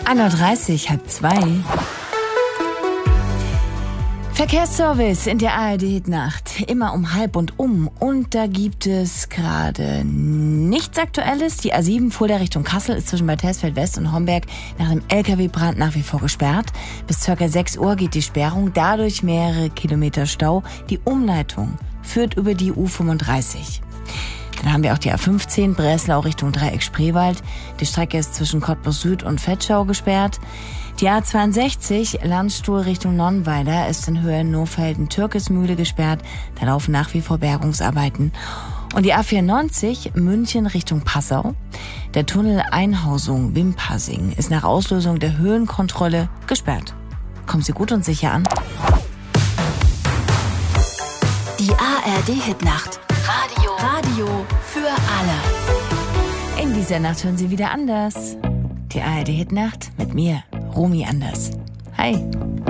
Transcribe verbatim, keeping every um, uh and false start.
ein Uhr dreißig, halb zwei. Verkehrsservice in der A R D-Hitnacht. Immer um halb und um. Und da gibt es gerade nichts Aktuelles. Die A sieben fuhr der Richtung Kassel, ist zwischen Bad Hersfeld West und Homberg nach dem L K W-Brand nach wie vor gesperrt. Bis ca. sechs Uhr geht die Sperrung, dadurch mehrere Kilometer Stau. Die Umleitung führt über die U fünfunddreißig. Dann haben wir auch die A fünfzehn, Breslau Richtung Dreieck-Spreewald. Die Strecke ist zwischen Cottbus Süd und Vetschau gesperrt. Die A zweiundsechzig, Landstuhl Richtung Nonnweiler, ist in Höhe Nohfelden-Türkesmühle gesperrt. Da laufen nach wie vor Bergungsarbeiten. Und die A vierundneunzig, München Richtung Passau. Der Tunnel Einhausung Wimpassing ist nach Auslösung der Höhenkontrolle gesperrt. Kommen Sie gut und sicher an. Die A R D-Hitnacht. Radio. Radio für alle. In dieser Nacht hören Sie wieder anders. Die A R D-Hitnacht mit mir, Romy Anders. Hi.